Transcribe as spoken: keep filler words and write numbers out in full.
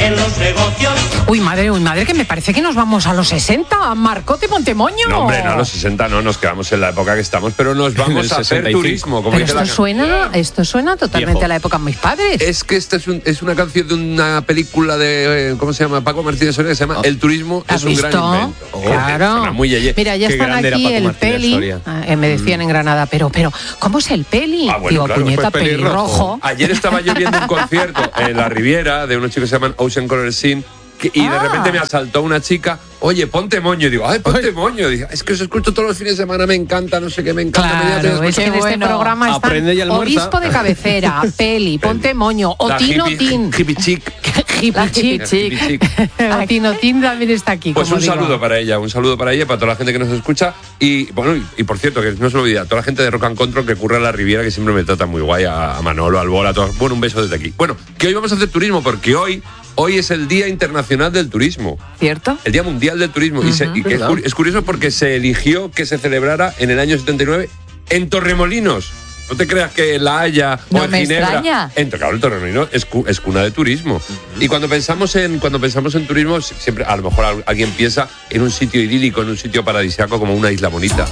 en los negocios. Uy, madre, uy, madre, que me parece que nos vamos a los sesenta. Marcote Montemoño. No, hombre, no, a los sesenta no, nos quedamos en la época que estamos, pero nos vamos a hacer turismo. Como pero dice esto la suena, esto suena totalmente Viejo. a la época de mis padres. Es que esta es, un, es una canción de una película de, eh, ¿cómo se llama? Paco Martínez Soria, que se llama El turismo es un gran invento. Oh, claro. Suena muy yeye. Mira, ya Qué están grande aquí era Paco el Martínez peli. Soria. Eh, me decían en Granada, pero, pero, ¿cómo es el peli? Ah, bueno, Digo, claro, puñeta, pues pelirrojo. Ayer estaba yo viendo un concierto en la Riviera de unos chicos que se llaman Ocean Color Scene que, y Ah. de repente me asaltó una chica, oye, ponte moño. Y digo, ay, ponte moño. Digo, es que os escucho todos los fines de semana, me encanta, no sé qué, me encanta. Claro, me es que en este programa está obispo de cabecera, peli, ponte moño, o La Tino hippie- Tin. hippie chic. Hippie chic. Hippie chic. O Tino Tin también está aquí. Pues como un digo. saludo para ella, un saludo para ella, para toda la gente que nos escucha. Y bueno, y, y por cierto, que no se me olvida, toda la gente de Rock and Control que curra en la Riviera, que siempre me trata muy guay, a, a Manolo, al Bola, a todos. Bueno, un beso desde aquí. Bueno, que hoy vamos a hacer turismo, porque hoy, hoy es el Día Internacional del Turismo. ¿Cierto? El Día Mundial del Turismo. Y, se- y que es, curi- es curioso porque se eligió que se celebrara en el año setenta y nueve en Torremolinos. No te creas que en La Haya No o en me Ginebra. extraña. En, claro, el Torremolinos es, cu- es cuna de turismo. Y cuando pensamos en cuando pensamos en turismo, siempre a lo mejor al- alguien piensa en un sitio idílico, en un sitio paradisíaco como una isla bonita.